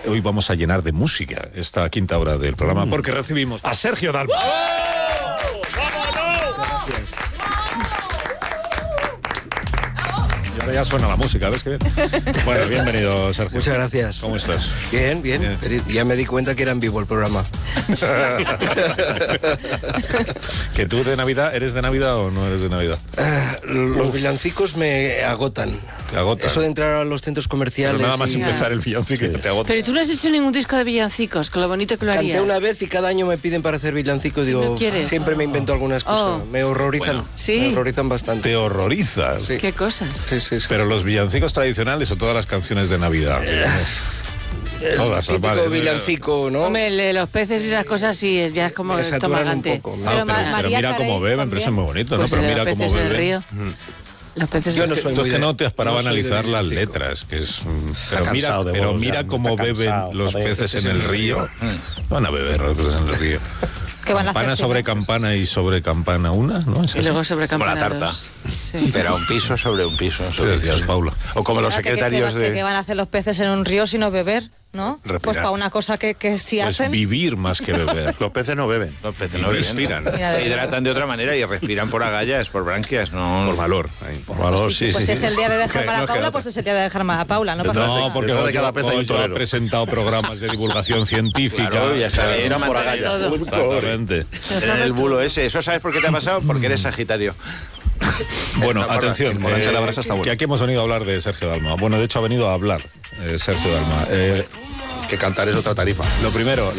hoy vamos a llenar de música esta quinta hora del programa porque recibimos a Sergio Dalma. Y ahora ya suena la música, ¿ves qué bien? Bueno, bienvenido, Sergio. Muchas gracias. ¿Cómo estás? Bien. Ya me di cuenta que era en vivo el programa. ¿Que tú de Navidad, eres de Navidad o no eres de Navidad? Los villancicos me agotan. Te agotan. Eso de entrar a los centros comerciales. Pero nada más empezar el villancico que te agota. Pero tú no has hecho ningún disco de villancicos, con lo bonito que lo harías. Canté una vez y cada año me piden para hacer villancicos. Digo, ¿No quieres? siempre me invento algunas cosas. Me horrorizan. Bueno, ¿sí? Me horrorizan bastante. Te horrorizas. Sí. ¿Qué cosas? Sí. Pero los villancicos tradicionales o todas las canciones de Navidad. Todas, el típico vale. villancico, ¿no? Hombre, el de los peces y esas cosas sí, ya es como Me saturan estomagante. un poco. Pero María mira cómo Carey beben, pero eso es muy bonito, ¿no? Pues Pero el de mira los cómo peces en el beben. río. Los peces Yo en no el soy Entonces muy de- no te has parado a no soy de analizar las villancico. letras, que es... cansado de mira vos, cómo está beben cansado, los joder, peces en el río. Van a beber los peces en el río. ¿Qué van a Campana hacer? sobre campana y sobre campana una, ¿no? ¿Es Y así? luego sobre Como la campana tarta. 2. Sí. Pero un piso sobre un piso. ¿Qué Sobre decías, Paula? O como los ¿Qué secretarios ¿Qué van a hacer los peces en un río sino beber? ¿No? Respirar. Pues para una cosa que sí Pues hacen. vivir más que beber. Los peces no beben. Los peces no respiran. Mira, Se hidratan de otra manera y respiran por agallas, por branquias, no Por valor. por valor, Sí, pues si es el día de dejar mal a No, Paula, queda pues es el día de dejar mal a Paula, no pasa No, nada. porque Detrás de hoy cada pez hay un yo he torero. presentado programas de divulgación científica. Claro, ya está bien. Eran por mantener agallas. todo. Exactamente. En el bulo ese. ¿Eso sabes por qué te ha pasado? Porque eres Sagitario. Bueno, Me acuerdo, atención, el volante de la brasa está bueno. que aquí hemos venido a hablar de Sergio Dalma. Bueno, de hecho ha venido a hablar Sergio Dalma. Que cantar es otra tarifa. Lo primero,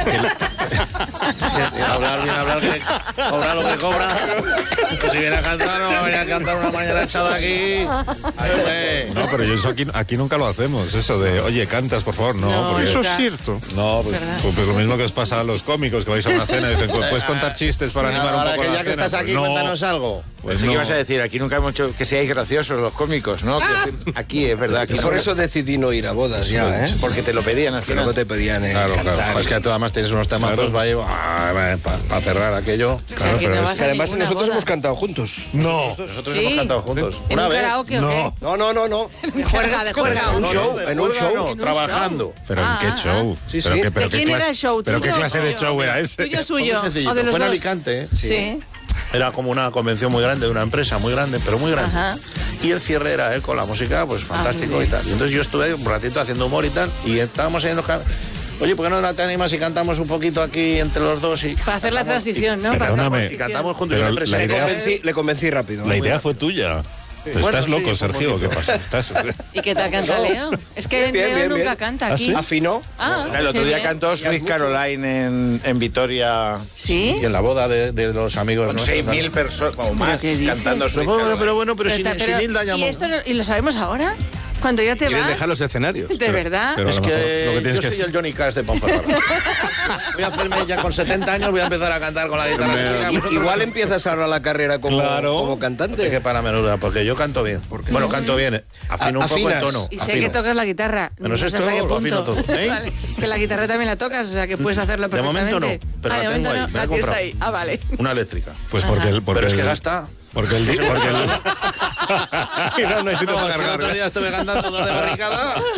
Hablar, que cobrar lo que cobra. Si viene a cantar, no va a venir a cantar una mañana echada aquí. no, pero yo eso aquí nunca lo hacemos, eso de, oye, cantas, por favor, no. No, porque, eso es cierto. no, pues lo mismo que os pasa a los cómicos, que vais a una cena y dicen, ¿puedes contar chistes para animar un poco que la ya que cena? estás aquí, Pues no. cuéntanos algo. Pues Pensé no. que ibas a decir, aquí nunca hemos hecho que seáis graciosos los cómicos, ¿no? Aquí es verdad. Aquí Por eso decidí no ir a bodas ya, ¿eh? Porque te lo pedían al Que final. luego te pedían Claro. cantar. Es que tú además tienes unos temazos para cerrar aquello. O sea, que no vas Que a además ninguna nosotros boda. hemos cantado juntos. No. Nosotros ¿Sí? hemos cantado juntos. ¿En Una un vez. karaoke o No. No. qué? De juerga. Un show, en un show. No, trabajando. ¿Pero en qué show? Sí, ¿Pero sí. qué, pero ¿De qué quién clase- era el show? ¿Pero qué ¿Tuyo clase o de suyo? show era ese? ¿Tuyo Fue suyo? muy sencillo. ¿O de los Fue en dos? Alicante. Sí. Era como una convención muy grande de una empresa, muy grande, pero muy grande. Ajá. Y el cierre era él con la música, pues fantástico muy y bien. tal. Y entonces yo estuve un ratito haciendo humor y tal, y estábamos ahí en los oye, ¿por qué no te animas y cantamos un poquito aquí entre los dos? Y Para hacer la cantamos- transición, ¿no? Perdóname. Y cantamos juntos. Pero Yo le presenté- la idea- Le convencí rápido. La idea fue tuya. Pero Bueno, estás sí, loco, un Sergio, ¿qué poquito. pasa? ¿Y qué tal canta Leo? Es que Bien, Leo nunca bien. canta ¿Ah, aquí. sí? ¿Afinó? Ah, El otro qué día bien. cantó Sweet Caroline en Vitoria. ¿Sí? Y en la boda de los amigos. Con nuestros, 6.000 personas o más ¿qué dices? cantando Sweet Bueno, Caroline. pero bueno, pero sin Pero- Hilda ¿Y llamó. esto y lo sabemos ahora? Cuando ya te Quieren vas. dejar los escenarios. ¿De verdad? pero- Es a lo mejor que lo que tienes yo que soy el Johnny Cash de Ponferrada. Voy a hacerme ya con 70 años, voy a empezar a cantar con la guitarra eléctrica. Vosotros- Igual empiezas ahora la carrera como Claro. cantante. Que para menuda, porque yo canto bien. Bueno, canto bien. Afino un poco el Afinas. tono. Y sé afino. que tocas la guitarra. Menos No sé esto, hasta qué lo afino punto. todo, ¿eh? Vale. Que la guitarra también la tocas, o sea que puedes hacerlo De momento perfectamente. no, pero de la tengo momento ahí, no, me la he la tienes comprado. ahí. Ah, vale. Una eléctrica. Pues porque el... Pero es que gasta. Porque el... Y no necesito No, más es que el otro día estuve cantando dos de barricada.